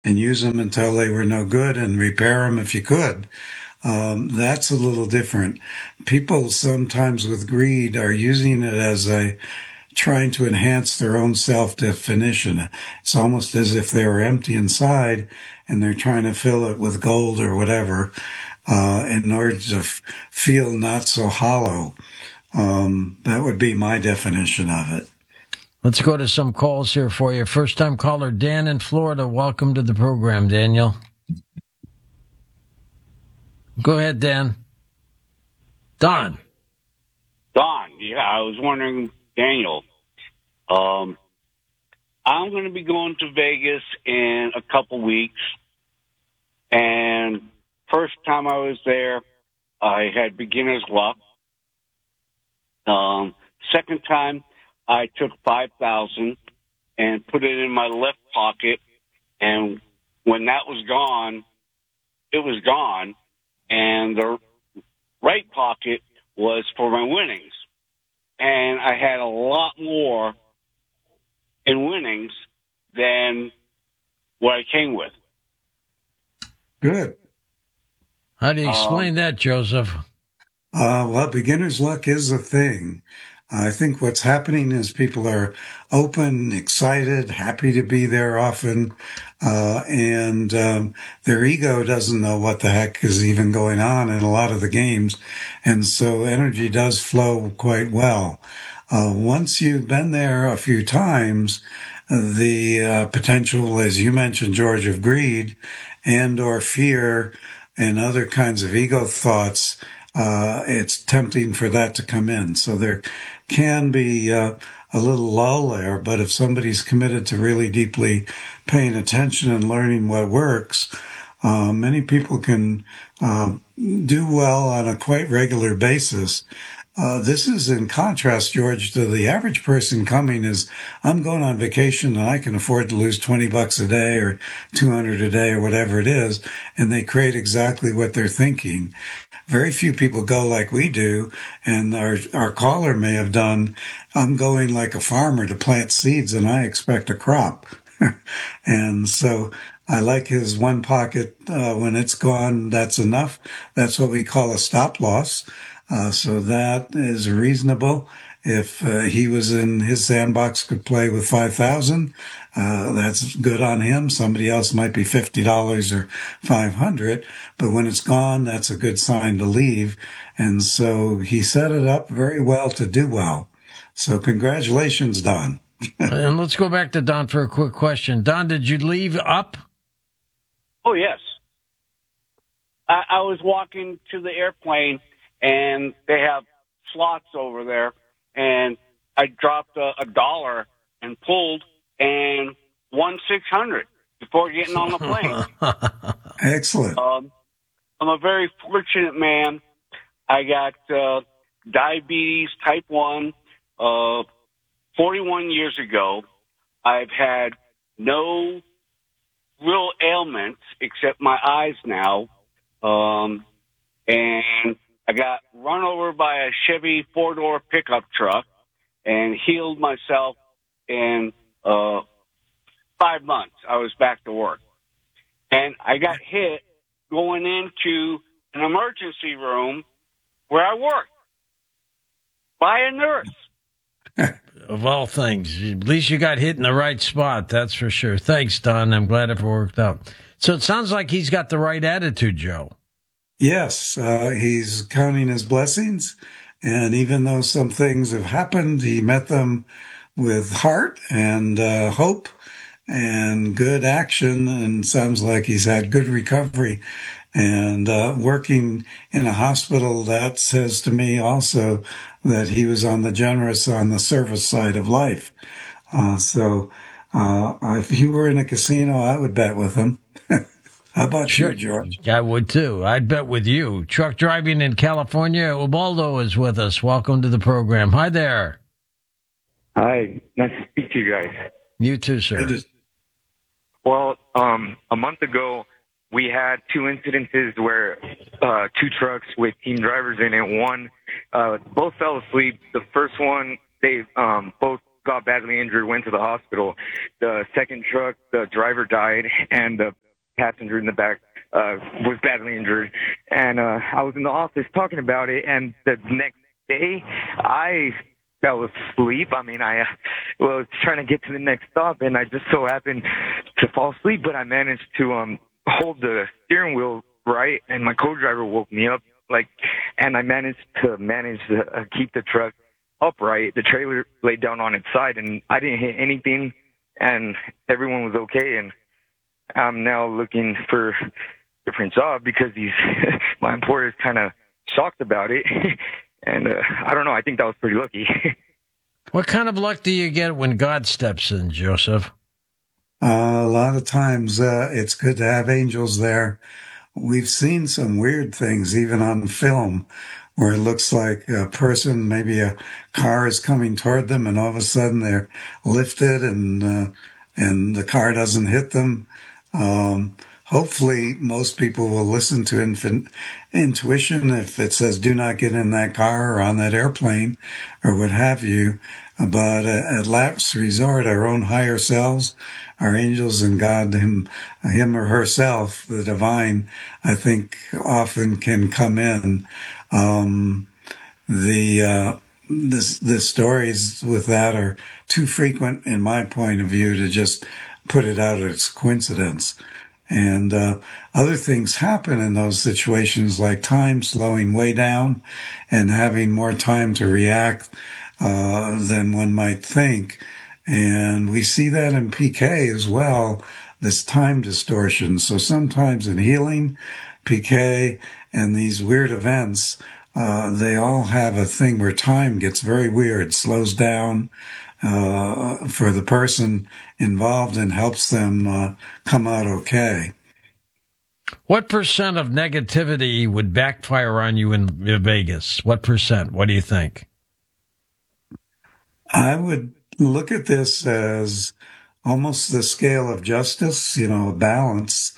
and use them until they were no good and repair them if you could. That's a little different. People sometimes with greed are using it as a trying to enhance their own self-definition. It's almost as if they were empty inside and they're trying to fill it with gold or whatever, in order to feel not so hollow. That would be my definition of it. Let's go to some calls here for you. First time caller, Dan in Florida. Welcome to the program, Daniel. Go ahead, Dan. Don. Yeah, I was wondering, Daniel, I'm going to be going to Vegas in a couple weeks. And first time I was there, I had beginner's luck. Second time, I took 5,000 and put it in my left pocket. And when that was gone, it was gone. And the right pocket was for my winnings. And I had a lot more in winnings than what I came with. Good. How do you explain that, Joseph? Well, beginner's luck is a thing. I think what's happening is people are open, excited, happy to be there often, and their ego doesn't know what the heck is even going on in a lot of the games, and so energy does flow quite well. Once you've been there a few times, the potential, as you mentioned, George, of greed and or fear and other kinds of ego thoughts, it's tempting for that to come in. So there can be a little lull there, but if somebody's committed to really deeply paying attention and learning what works, many people can do well on a quite regular basis. This is in contrast, George, to the average person coming is, I'm going on vacation and I can afford to lose $20 a day or 200 a day or whatever it is. And they create exactly what they're thinking. Very few people go like we do. And our caller may have done, I'm going like a farmer to plant seeds and I expect a crop. And so I like his one pocket, when it's gone, that's enough. That's what we call a stop loss. So that is reasonable. If he was in his sandbox, could play with 5,000, that's good on him. Somebody else might be $50 or 500, but when it's gone, that's a good sign to leave. And so he set it up very well to do well. So congratulations, Don. And let's go back to Don for a quick question. Don, did you leave up? Oh, yes. I was walking to the airplane, and they have slots over there, and I dropped a dollar and pulled and won 600 before getting on the plane. Excellent. I'm a very fortunate man. I got diabetes type 1 41 years ago. I've had no real ailments except my eyes now, and I got run over by a Chevy four-door pickup truck and healed myself in 5 months. I was back to work. And I got hit going into an emergency room where I worked by a nurse. Of all things, at least you got hit in the right spot, that's for sure. Thanks, Don. I'm glad it worked out. So it sounds like he's got the right attitude, Joe. Yes, he's counting his blessings. And even though some things have happened, he met them with heart and hope and good action. And sounds like he's had good recovery. And working in a hospital, that says to me also that he was on the service side of life. So if you were in a casino, I would bet with him. How about you, George? I would too. I'd bet with you. Truck driving in California, Ubaldo is with us. Welcome to the program. Hi there. Hi. Nice to speak to you guys. You too, sir. Well, a month ago, we had two incidences where two trucks with team drivers in it. One, both fell asleep. The first one, they both got badly injured, went to the hospital. The second truck, the driver died, and the passenger in the back was badly injured. And I was in the office talking about it, and the next day I fell asleep. I mean, I was trying to get to the next stop, and I just so happened to fall asleep, but I managed to hold the steering wheel right, and my co-driver woke me up, and I managed to keep the truck upright. The trailer laid down on its side, and I didn't hit anything, and everyone was okay. And I'm now looking for a different job because my employer is kind of shocked about it. And I don't know. I think that was pretty lucky. What kind of luck do you get when God steps in, Joseph? A lot of times it's good to have angels there. We've seen some weird things, even on film, where it looks like a person, maybe a car is coming toward them, and all of a sudden they're lifted, and the car doesn't hit them. Hopefully, most people will listen to intuition if it says "do not get in that car" or on that airplane, or what have you. But at last resort, our own higher selves, our angels, and God, him or herself, the divine, I think often can come in. The stories with that are too frequent, in my point of view, to just put it out as coincidence. And other things happen in those situations, like time slowing way down and having more time to react than one might think. And we see that in PK as well, this time distortion. So sometimes in healing, PK, and these weird events, they all have a thing where time gets very weird, slows down for the person involved, and helps them come out okay. What percent of negativity would backfire on you in Vegas? What percent? What do you think? I would look at this as almost the scale of justice, a balance.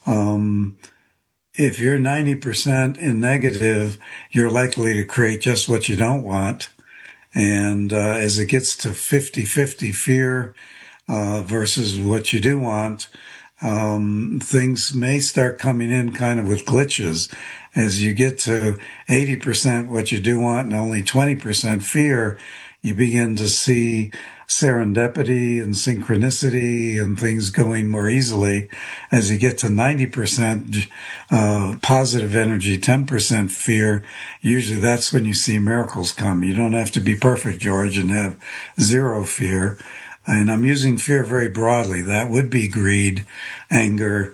If you're 90% in negative, you're likely to create just what you don't want. And as it gets to 50-50 fear versus what you do want, things may start coming in kind of with glitches. As you get to 80% what you do want and only 20% fear, you begin to see serendipity and synchronicity and things going more easily. As you get to 90% positive energy, 10% fear, usually that's when you see miracles come. You don't have to be perfect, George, and have zero fear. And I'm using fear very broadly. That would be greed, anger,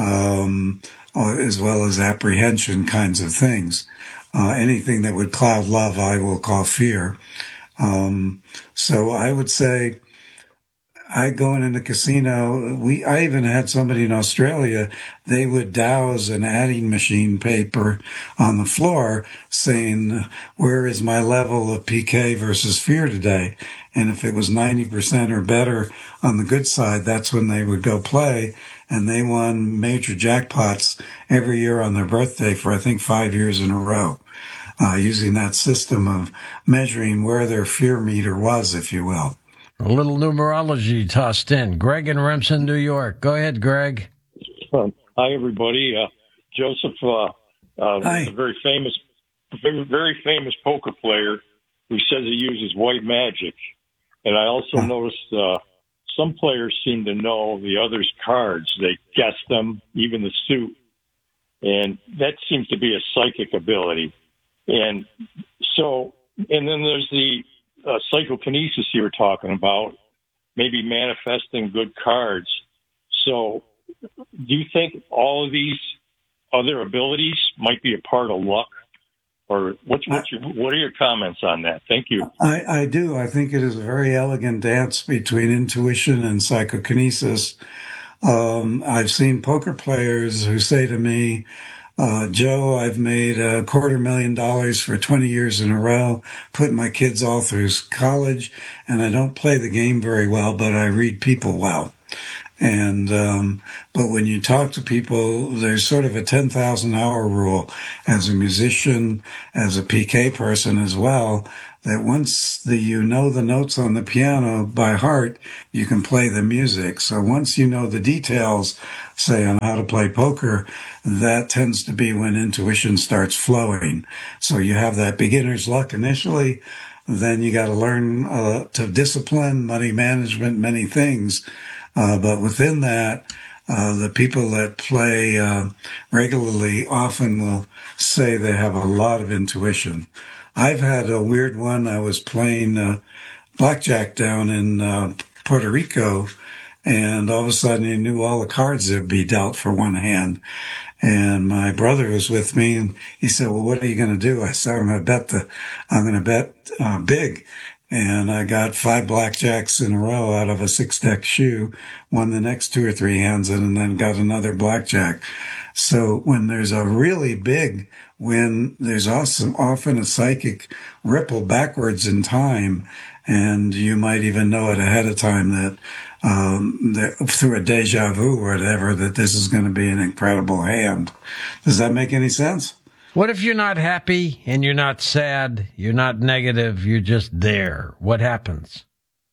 as well as apprehension kinds of things. Anything that would cloud love, I will call fear. So I would say, I going in the casino, I even had somebody in Australia, they would douse an adding machine paper on the floor saying, where is my level of PK versus fear today? And if it was 90% or better on the good side, that's when they would go play. And they won major jackpots every year on their birthday for, I think, 5 years in a row. Using that system of measuring where their fear meter was, if you will. A little numerology tossed in. Greg in Remsen, New York. Go ahead, Greg. Hi, everybody. Joseph, Hi. a very famous poker player who says he uses white magic. And I also noticed some players seem to know the other's cards. They guess them, even the suit. And that seems to be a psychic ability. And then there's the psychokinesis you were talking about, maybe manifesting good cards. So do you think all of these other abilities might be a part of luck? Or what are your comments on that? Thank you. I do. I think it is a very elegant dance between intuition and psychokinesis. I've seen poker players who say to me, Joe, I've made $250,000 for 20 years in a row, put my kids all through college, and I don't play the game very well, but I read people well. And, but when you talk to people, there's sort of a 10,000 hour rule as a musician, as a PK person as well, that once you know the notes on the piano by heart, you can play the music. So once you know the details, say on how to play poker, that tends to be when intuition starts flowing. So you have that beginner's luck initially, then you got to learn to discipline, money management, many things. But within that, the people that play regularly often will say they have a lot of intuition. I've had a weird one. I was playing blackjack down in Puerto Rico, and all of a sudden you knew all the cards that would be dealt for one hand. And my brother was with me, and he said, "Well, what are you going to do?" I said, I'm going to bet big." And I got 5 blackjacks in a row out of a 6-deck shoe, won the next 2 or 3 hands, and then got another blackjack. So when there's a really big win, there's also often a psychic ripple backwards in time. And you might even know it ahead of time that through a deja vu or whatever, that this is going to be an incredible hand. Does that make any sense? What if you're not happy and you're not sad, you're not negative, you're just there? What happens?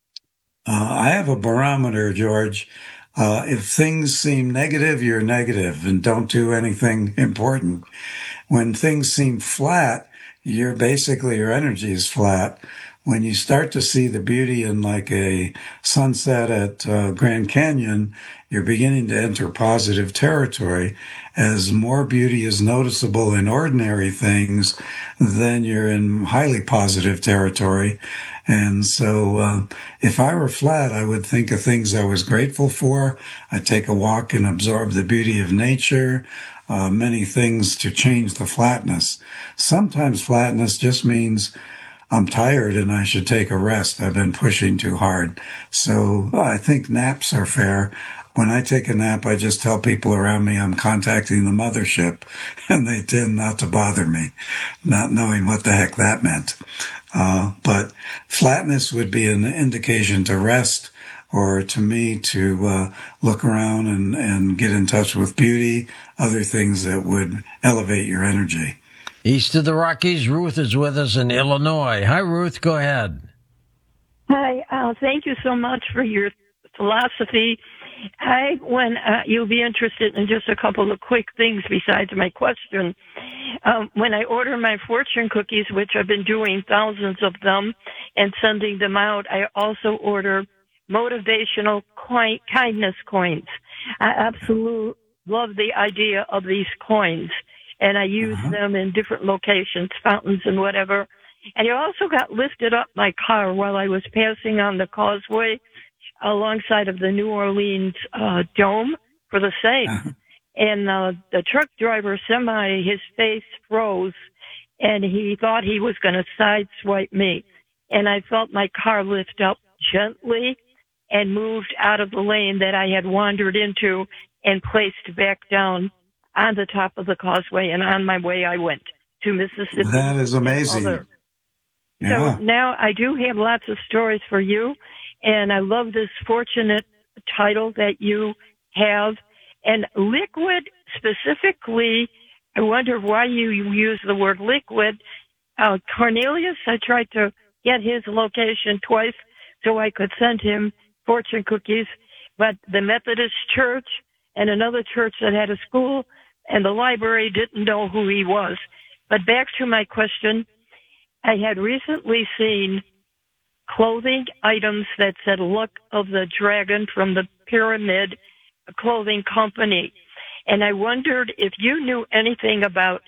I have a barometer, George. If things seem negative, you're negative and don't do anything important. When things seem flat, your energy is flat. When you start to see the beauty in like a sunset at Grand Canyon, you're beginning to enter positive territory. As more beauty is noticeable in ordinary things, then you're in highly positive territory. And so if I were flat, I would think of things I was grateful for. I'd take a walk and absorb the beauty of nature, many things to change the flatness. Sometimes flatness just means I'm tired and I should take a rest. I've been pushing too hard. So I think naps are fair. When I take a nap, I just tell people around me I'm contacting the mothership, and they tend not to bother me, not knowing what the heck that meant. But flatness would be an indication to rest, or to me to look around and get in touch with beauty, other things that would elevate your energy. East of the Rockies, Ruth is with us in Illinois. Hi, Ruth. Go ahead. Hi. Thank you so much for your philosophy. You'll be interested in just a couple of quick things besides my question. When I order my fortune cookies, which I've been doing thousands of them and sending them out, I also order motivational kindness coins. I absolutely love the idea of these coins, and I use them in different locations, fountains and whatever. And it also got lifted up my car while I was passing on the causeway alongside of the New Orleans Dome for the safe. And the truck driver his face froze, and he thought he was going to sideswipe me. And I felt my car lift up gently and moved out of the lane that I had wandered into and placed back down on the top of the causeway, and on my way I went to Mississippi. That is amazing. So now I do have lots of stories for you, and I love this fortunate title that you have. And liquid specifically, I wonder why you use the word liquid. Cornelius, I tried to get his location twice so I could send him fortune cookies, but the Methodist Church and another church that had a school and the library didn't know who he was. But back to my question, I had recently seen clothing items that said Luck of the Dragon from the Pyramid Clothing Company. And I wondered if you knew anything about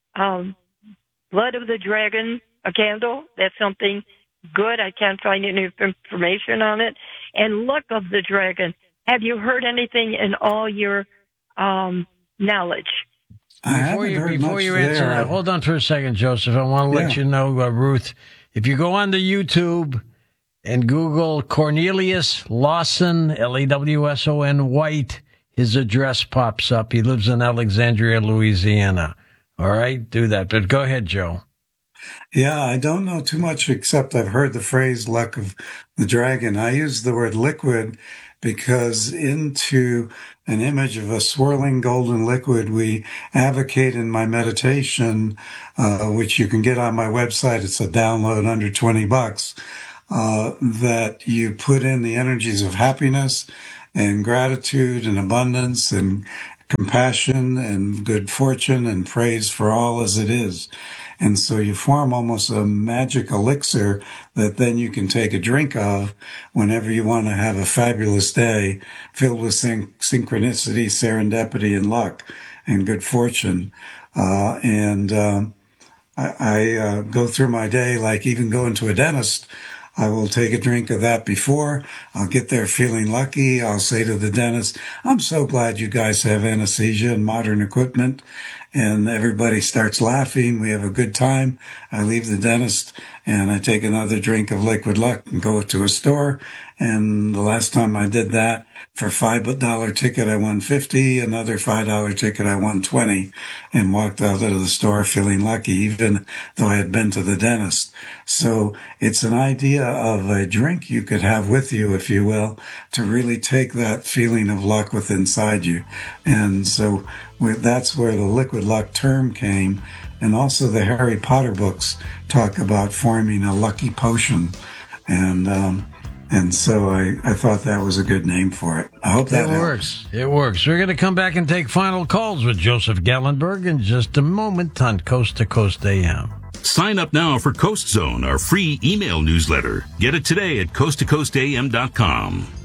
Blood of the Dragon, a candle. That's something good. I can't find any information on it. And Luck of the Dragon. Have you heard anything in all your knowledge? Before you answer that, hold on for a second, Joseph. I want to let you know, Ruth, if you go on the YouTube and Google Cornelius Lawson, Lawson White, his address pops up. He lives in Alexandria, Louisiana. All right, do that. But go ahead, Joe. Yeah, I don't know too much except I've heard the phrase Luck of the Dragon. I use the word liquid because into an image of a swirling golden liquid, we advocate in my meditation, which you can get on my website. It's a download under $20, that you put in the energies of happiness and gratitude and abundance and compassion and good fortune and praise for all as it is. And so you form almost a magic elixir that then you can take a drink of whenever you want to have a fabulous day filled with synchronicity, serendipity, and luck and good fortune. I go through my day like even going to a dentist. I will take a drink of that before. I'll get there feeling lucky. I'll say to the dentist, I'm so glad you guys have anesthesia and modern equipment. And everybody starts laughing. We have a good time. I leave the dentist and I take another drink of Liquid Luck and go to a store. And the last time I did that, for $5 ticket, I won $50. Another $5 ticket, I won $20, and walked out of the store feeling lucky, even though I had been to the dentist. So it's an idea of a drink you could have with you, if you will, to really take that feeling of luck within inside you. And so that's where the Liquid Luck term came. And also the Harry Potter books talk about forming a lucky potion. And so I thought that was a good name for it. I hope that works. It works. We're going to come back and take final calls with Joseph Gallenberg in just a moment on Coast to Coast AM. Sign up now for Coast Zone, our free email newsletter. Get it today at coasttocoastam.com.